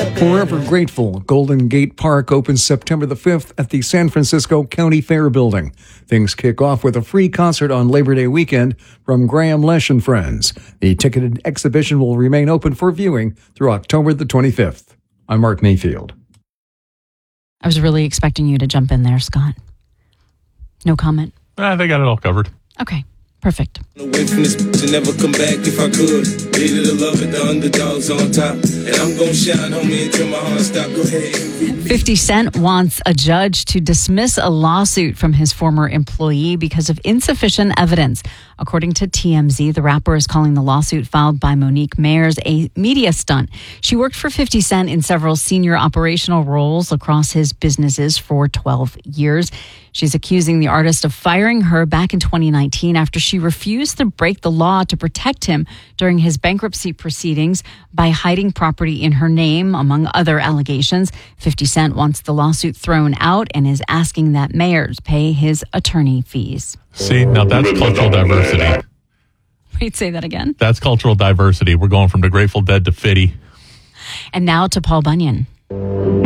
Forever Grateful Golden Gate Park opens September the 5th at the San Francisco County Fair Building. Things kick off with a free concert on Labor Day weekend from Graham Lesh and Friends. The ticketed exhibition will remain open for viewing through October the 25th. I'm Mark Mayfield. I was really expecting you to jump in there, Scott. No comment? They got it all covered. Okay, perfect. Away from this to never come back if I could. Needed to love it, the underdogs on top. And I'm gonna shine, homie, until my heart stop. Go ahead. 50 Cent wants a judge to dismiss a lawsuit from his former employee because of insufficient evidence. According to TMZ, the rapper is calling the lawsuit filed by Monique Mayers a media stunt. She worked for 50 Cent in several senior operational roles across his businesses for 12 years. She's accusing the artist of firing her back in 2019 after she refused to break the law to protect him during his bankruptcy proceedings by hiding property in her name, among other allegations. 50 Cent wants the lawsuit thrown out and is asking that Mayers pay his attorney fees. See, now that's cultural diversity. Wait, say that again. That's cultural diversity. We're going from the Grateful Dead to Fitty. And now to Paul Bunyan.